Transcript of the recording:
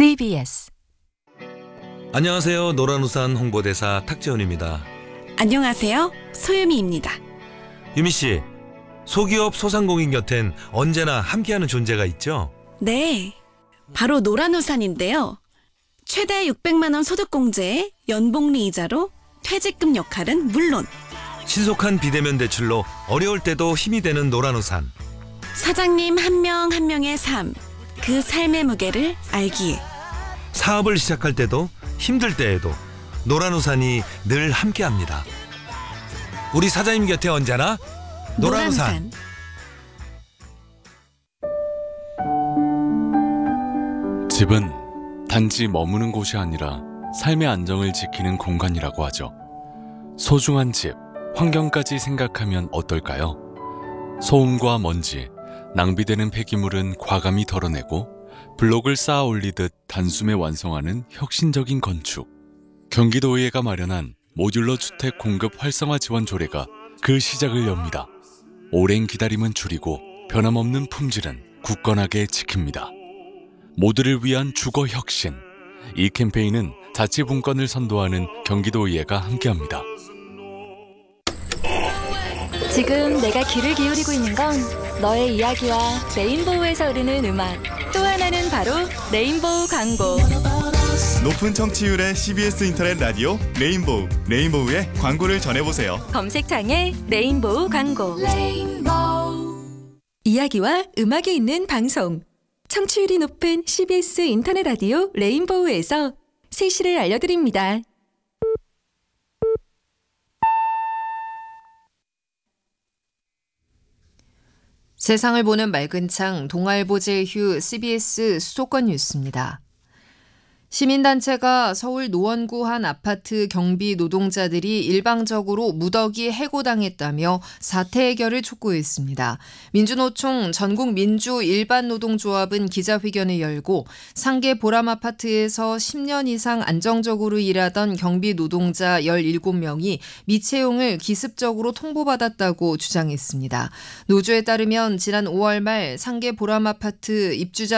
CBS. 안녕하세요. 노란우산 홍보대사 탁재훈입니다. 안녕하세요. 소유미입니다. 유미 씨, 소기업 소상공인 곁엔 언제나 함께하는 존재가 있죠? 네, 바로 노란우산인데요. 최대 600만 원 소득공제에 연복리 이자로 퇴직금 역할은 물론 신속한 비대면 대출로 어려울 때도 힘이 되는 노란우산. 사장님 한 명 한 명의 삶, 그 삶의 무게를 알기에 사업을 시작할 때도 힘들 때에도 노란우산이 늘 함께합니다. 우리 사장님 곁에 언제나 노란우산. 집은 단지 머무는 곳이 아니라 삶의 안정을 지키는 공간이라고 하죠. 소중한 집, 환경까지 생각하면 어떨까요? 소음과 먼지, 낭비되는 폐기물은 과감히 덜어내고 블록을 쌓아 올리듯 단숨에 완성하는 혁신적인 건축. 경기도의회가 마련한 모듈러 주택 공급 활성화 지원 조례가 그 시작을 엽니다. 오랜 기다림은 줄이고 변함없는 품질은 굳건하게 지킵니다. 모두를 위한 주거 혁신. 이 캠페인은 자치분권을 선도하는 경기도의회가 함께합니다. 지금 내가 귀를 기울이고 있는 건 너의 이야기와 레인보우에서 흐르는 음악, 또 하나는 바로 레인보우 광고. 높은 청취율의 CBS 인터넷 라디오 레인보우, 레인보우의 광고를 전해보세요. 검색창에 레인보우 광고. 이야기와 음악이 있는 방송. 청취율이 높은 CBS 인터넷 라디오 레인보우에서 세시를 알려드립니다. 세상을 보는 맑은 창 동아일보 제휴 CBS 수도권 뉴스입니다. 시민단체가 서울 노원구 한 아파트 경비 노동자들이 일방적으로 무더기 해고당했다며 사태 해결을 촉구했습니다. 민주노총 전국민주일반노동조합은 기자회견을 열고 상계 보람아파트에서 10년 이상 안정적으로 일하던 경비 노동자 17명이 미채용을 기습적으로 통보받았다고 주장했습니다. 노조에 따르면 지난 5월 말 상계 보람아파트 입주자